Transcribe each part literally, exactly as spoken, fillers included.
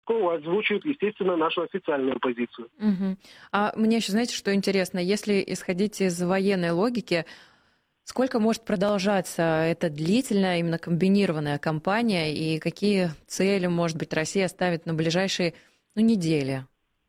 Пескова озвучивает, естественно, нашу официальную позицию. Мгм. А мне еще, знаете, что интересно? Если исходить из военной логики, сколько может продолжаться эта длительная, именно комбинированная кампания, и какие цели, может быть, Россия ставит на ближайшие, ну, недели?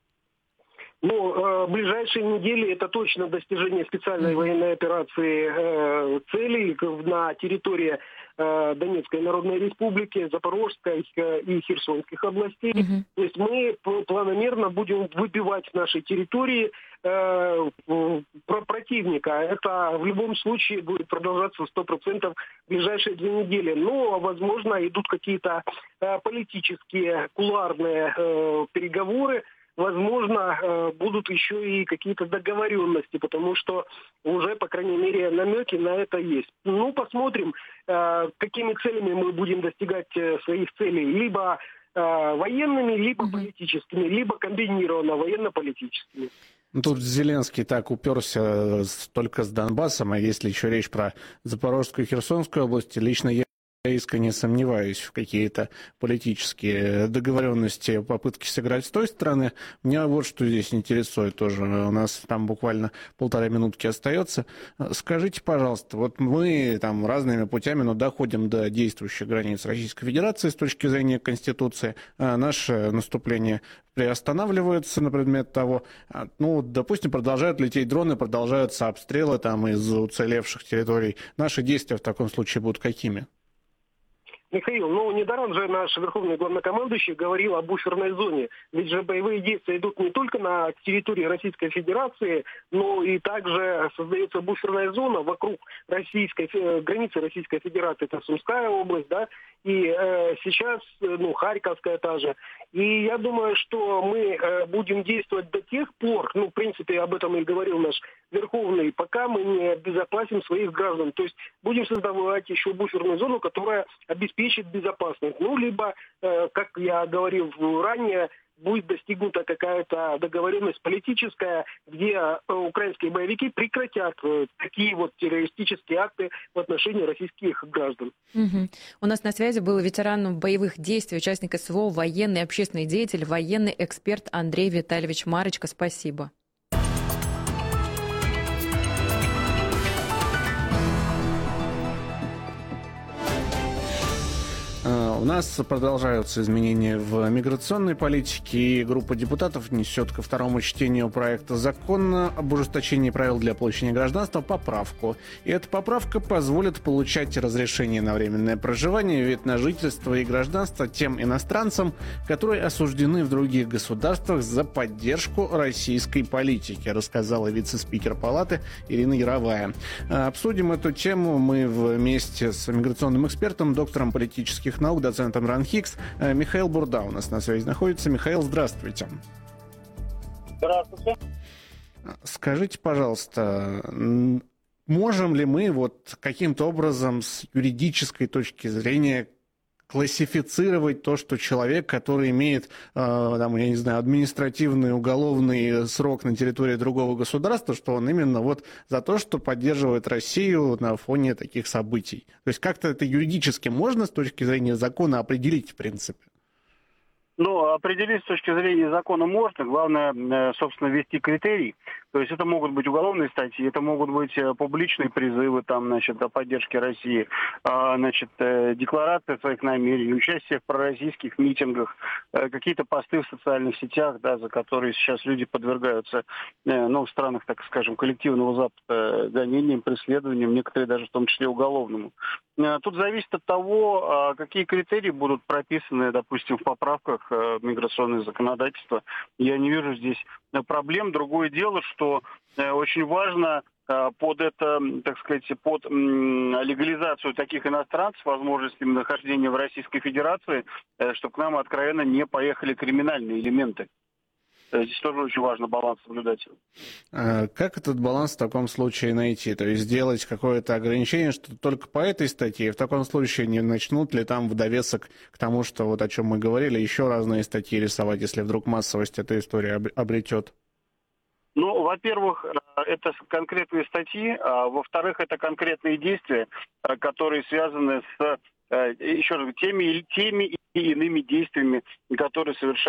Ну, э, ближайшие недели это точно достижение специальной военной операции э, целей на территории э, Донецкой Народной Республики, Запорожской э, и Херсонских областей. Мгм. То есть мы п- планомерно будем выбивать наши территории э, в- про противника. Это в любом случае будет продолжаться сто процентов в ближайшие две недели. Но, возможно, идут какие-то э, политические, кулуарные э, переговоры. Возможно, э, будут еще и какие-то договоренности, потому что уже, по крайней мере, намеки на это есть. Ну, посмотрим, э, какими целями мы будем достигать э, своих целей. Либо э, военными, либо Мгм. политическими, либо комбинированно военно-политическими. Ну, тут Зеленский так уперся с- только с Донбассом, а если еще речь про Запорожскую и Херсонскую области, лично я искренне сомневаюсь в какие-то политические договоренности, попытки сыграть с той стороны. Меня вот что здесь интересует тоже. У нас там буквально полторы минутки остается. Скажите, пожалуйста, вот мы там разными путями, но доходим до действующих границ Российской Федерации с точки зрения Конституции. А наше наступление приостанавливается на предмет того, а, ну, допустим, продолжают лететь дроны, продолжаются обстрелы там из уцелевших территорий. Наши действия в таком случае будут какими? Михаил, ну недаром же наш верховный главнокомандующий говорил о буферной зоне. Ведь же боевые действия идут не только на территории Российской Федерации, но и также создается буферная зона вокруг российской, э, границы Российской Федерации. Это Сумская область, да, и э, сейчас, э, ну, Харьковская та же. И я думаю, что мы э, будем действовать до тех пор, ну, в принципе, об этом и говорил наш Верховный, пока мы не обезопасим своих граждан. То есть будем создавать еще буферную зону, которая обеспечит безопасность. Ну, либо, э, как я говорил ранее, будет достигнута какая-то договоренность политическая, где э, украинские боевики прекратят э, такие вот террористические акты в отношении российских граждан. Мгм. У нас на связи был ветеран боевых действий, участник СВО, военный, общественный деятель, военный эксперт Андрей Витальевич Марочка. Спасибо. У нас продолжаются изменения в миграционной политике, и группа депутатов внесет ко второму чтению проекта закона об ужесточении правил для получения гражданства поправку. И эта поправка позволит получать разрешение на временное проживание, вид на жительство и гражданство тем иностранцам, которые осуждены в других государствах за поддержку российской политики, рассказала вице-спикер Палаты Ирина Яровая. Обсудим эту тему мы вместе с миграционным экспертом, доктором политических наук, доцентом РАН-ХИКС. Михаил Бурда у нас на связи находится. Михаил, здравствуйте. Здравствуйте. Скажите, пожалуйста, можем ли мы вот каким-то образом с юридической точки зрения классифицировать то, что человек, который имеет, там, я не знаю, административный уголовный срок на территории другого государства, что он именно вот за то, что поддерживает Россию на фоне таких событий? То есть как-то это юридически можно с точки зрения закона определить в принципе? Ну, определить с точки зрения закона можно. Главное, собственно, ввести критерий. То есть это могут быть уголовные статьи, это могут быть публичные призывы там, значит, о поддержке России, значит, декларации своих намерений, участие в пророссийских митингах, какие-то посты в социальных сетях, да, за которые сейчас люди подвергаются, ну, в странах, так скажем, коллективного Запада гонениям, преследованиям, некоторые даже в том числе уголовному. Тут зависит от того, какие критерии будут прописаны, допустим, в поправках миграционного законодательства. Я не вижу здесь проблем. Другое дело, что очень важно под это, так сказать, под легализацию таких иностранцев, возможность им нахождения в Российской Федерации, чтобы к нам откровенно не поехали криминальные элементы. Здесь тоже очень важно баланс соблюдать. Как этот баланс в таком случае найти? То есть сделать какое-то ограничение, что только по этой статье, в таком случае не начнут ли там в довесок к тому, что вот о чем мы говорили, еще разные статьи рисовать, если вдруг массовость эта история обретет? Ну, во-первых, это конкретные статьи, а во-вторых, это конкретные действия, которые связаны с, еще раз, теми, теми и иными действиями, которые совершают